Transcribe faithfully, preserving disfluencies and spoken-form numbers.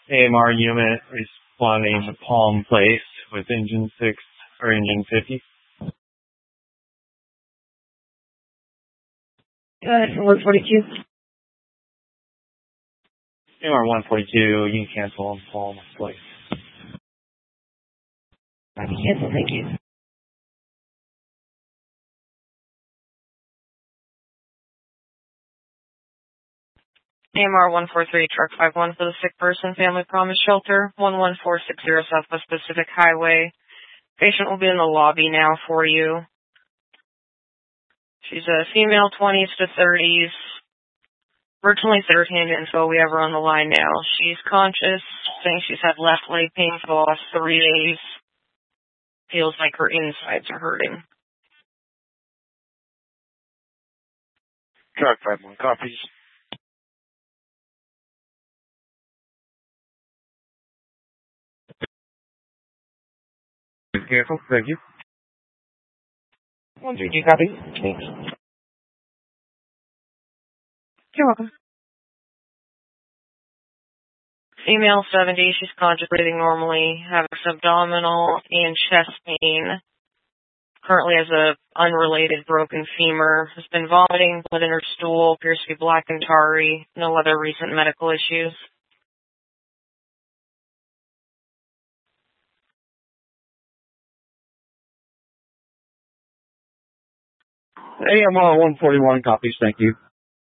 A M R unit responding to Palm Place with engine six or engine fifty. Go ahead for one forty-two. A M R one forty-two, you can cancel on Palm Place. I can cancel, thank you. A M R one four three, truck five one for the sick person, Family Promise Shelter, one one four six zero Southwest Pacific Highway. Patient will be in the lobby now for you. She's a female, twenties to thirties. Virtually third-hand info, we have her on the line now. She's conscious, saying she's had left leg pain for the last three days. Feels like her insides are hurting. Truck five one, copies. Be careful, thank you. one three two, copy. Thanks. You're welcome. Female, seventy, she's conscious, breathing normally, has abdominal and chest pain. Currently has a unrelated broken femur. Has been vomiting, blood in her stool, appears to be black and tarry. No other recent medical issues. A M R one forty-one, copies, thank you.